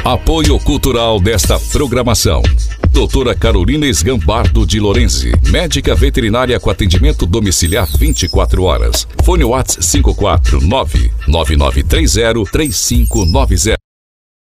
Apoio cultural desta programação: Doutora Carolina Esgambardo de Lorenzi, médica veterinária com atendimento domiciliar 24 horas. Fone WhatsApp 549-9930-3590.